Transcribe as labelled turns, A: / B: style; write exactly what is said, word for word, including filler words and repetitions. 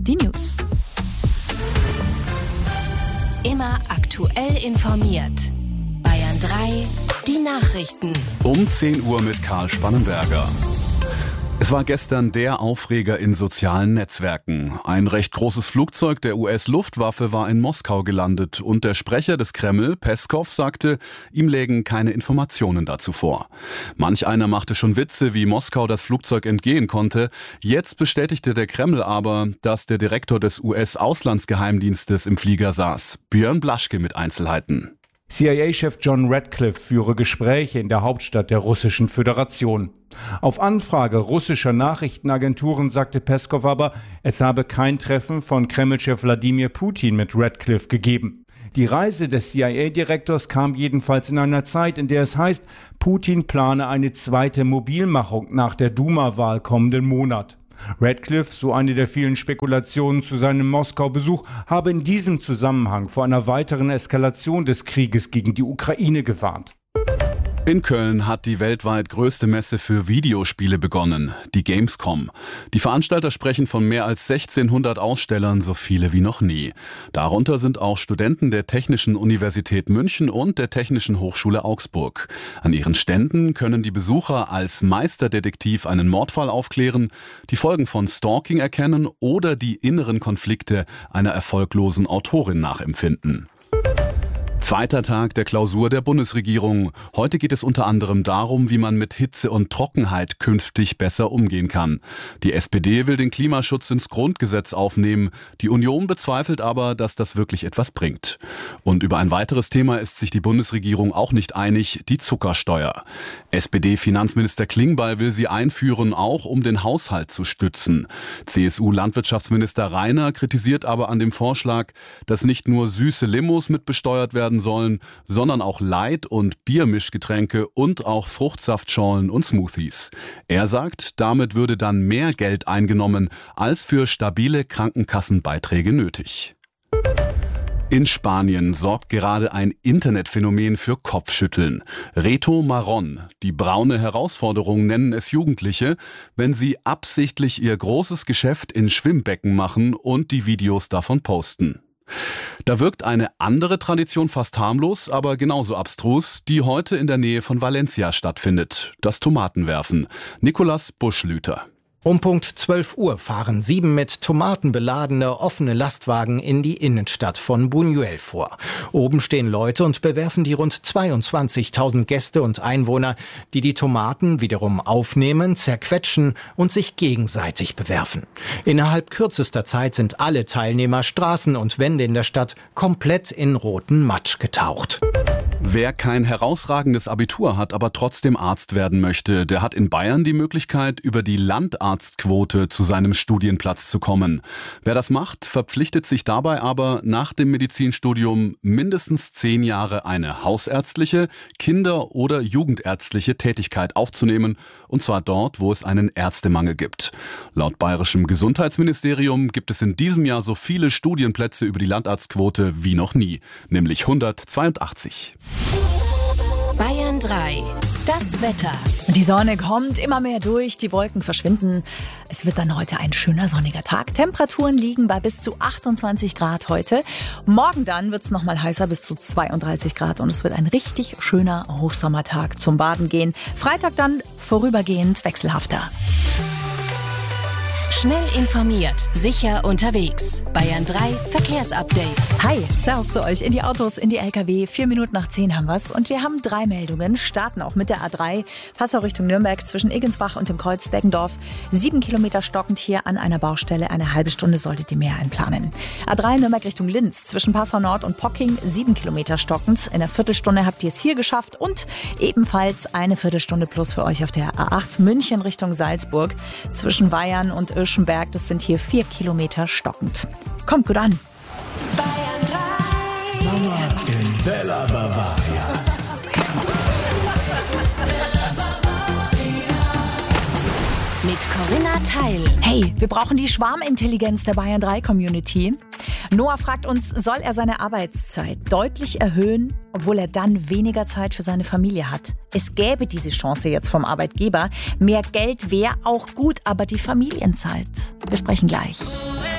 A: die News.
B: Immer aktuell informiert. Bayern drei, die Nachrichten.
C: Um zehn Uhr mit Karl Spannenberger. Es war gestern der Aufreger in sozialen Netzwerken. Ein recht großes Flugzeug der U S-Luftwaffe war in Moskau gelandet und der Sprecher des Kreml, Peskow, sagte, ihm lägen keine Informationen dazu vor. Manch einer machte schon Witze, wie Moskau das Flugzeug entgehen konnte. Jetzt bestätigte der Kreml aber, dass der Direktor des U S-Auslandsgeheimdienstes im Flieger saß. Björn Blaschke mit Einzelheiten.
D: C I A-Chef John Ratcliffe führe Gespräche in der Hauptstadt der Russischen Föderation. Auf Anfrage russischer Nachrichtenagenturen sagte Peskow aber, es habe kein Treffen von Kreml-Chef Wladimir Putin mit Ratcliffe gegeben. Die Reise des C I A-Direktors kam jedenfalls in einer Zeit, in der es heißt, Putin plane eine zweite Mobilmachung nach der Duma-Wahl kommenden Monat. Ratcliffe, so eine der vielen Spekulationen zu seinem Moskau-Besuch, habe in diesem Zusammenhang vor einer weiteren Eskalation des Krieges gegen die Ukraine gewarnt.
C: In Köln hat die weltweit größte Messe für Videospiele begonnen, die Gamescom. Die Veranstalter sprechen von mehr als sechzehnhundert Ausstellern, so viele wie noch nie. Darunter sind auch Studenten der Technischen Universität München und der Technischen Hochschule Augsburg. An ihren Ständen können die Besucher als Meisterdetektiv einen Mordfall aufklären, die Folgen von Stalking erkennen oder die inneren Konflikte einer erfolglosen Autorin nachempfinden. Zweiter Tag der Klausur der Bundesregierung. Heute geht es unter anderem darum, wie man mit Hitze und Trockenheit künftig besser umgehen kann. Die S P D will den Klimaschutz ins Grundgesetz aufnehmen. Die Union bezweifelt aber, dass das wirklich etwas bringt. Und über ein weiteres Thema ist sich die Bundesregierung auch nicht einig, die Zuckersteuer. S P D-Finanzminister Klingbeil will sie einführen, auch um den Haushalt zu stützen. C S U-Landwirtschaftsminister Rainer kritisiert aber an dem Vorschlag, dass nicht nur süße Limos mit besteuert werden sollen, sondern auch Light- und Biermischgetränke und auch Fruchtsaftschorlen und Smoothies. Er sagt, damit würde dann mehr Geld eingenommen, als für stabile Krankenkassenbeiträge nötig. In Spanien sorgt gerade ein Internetphänomen für Kopfschütteln. Reto Marron, die braune Herausforderung nennen es Jugendliche, wenn sie absichtlich ihr großes Geschäft in Schwimmbecken machen und die Videos davon posten. Da wirkt eine andere Tradition fast harmlos, aber genauso abstrus, die heute in der Nähe von Valencia stattfindet. Das Tomatenwerfen. Nicolas Buschlüter.
E: Um Punkt zwölf Uhr fahren sieben mit Tomaten beladene offene Lastwagen in die Innenstadt von Buñuel vor. Oben stehen Leute und bewerfen die rund zweiundzwanzigtausend Gäste und Einwohner, die die Tomaten wiederum aufnehmen, zerquetschen und sich gegenseitig bewerfen. Innerhalb kürzester Zeit sind alle Teilnehmer, Straßen und Wände in der Stadt komplett in roten Matsch getaucht.
C: Wer kein herausragendes Abitur hat, aber trotzdem Arzt werden möchte, der hat in Bayern die Möglichkeit, über die Landarztquote zu seinem Studienplatz zu kommen. Wer das macht, verpflichtet sich dabei aber nach dem Medizinstudium mindestens zehn Jahre eine hausärztliche, kinder- oder jugendärztliche Tätigkeit aufzunehmen, und zwar dort, wo es einen Ärztemangel gibt. Laut bayerischem Gesundheitsministerium gibt es in diesem Jahr so viele Studienplätze über die Landarztquote wie noch nie, nämlich hundertzweiundachtzig.
B: Bayern drei. Das Wetter.
A: Die Sonne kommt immer mehr durch, die Wolken verschwinden. Es wird dann heute ein schöner sonniger Tag. Temperaturen liegen bei bis zu achtundzwanzig Grad heute. Morgen dann wird es noch mal heißer, bis zu zweiunddreißig Grad. Und es wird ein richtig schöner Hochsommertag zum Baden gehen. Freitag dann vorübergehend wechselhafter.
B: Schnell informiert, sicher unterwegs. Bayern drei Verkehrsupdate.
A: Hi, servus zu euch in die Autos, in die L K W. Vier Minuten nach zehn haben wir's und wir haben drei Meldungen. Starten auch mit der A drei, Passau Richtung Nürnberg zwischen Eggensbach und dem Kreuz Deggendorf. Sieben Kilometer stockend hier an einer Baustelle. Eine halbe Stunde solltet ihr mehr einplanen. A drei Nürnberg Richtung Linz zwischen Passau Nord und Pocking. Sieben Kilometer stockend. In einer Viertelstunde habt ihr es hier geschafft und ebenfalls eine Viertelstunde plus für euch auf der A acht München Richtung Salzburg zwischen Weyern und Irschenberg. Das sind hier vier Kilometer stockend. Kommt gut an.
B: Bayern drei.
F: Sommer in Bella Bavaria.
B: Mit Corinna Teil.
A: Hey, wir brauchen die Schwarmintelligenz der Bayern drei Community. Noah fragt uns, soll er seine Arbeitszeit deutlich erhöhen, obwohl er dann weniger Zeit für seine Familie hat? Es gäbe diese Chance jetzt vom Arbeitgeber. Mehr Geld wäre auch gut, aber die Familienzeit. Wir sprechen gleich.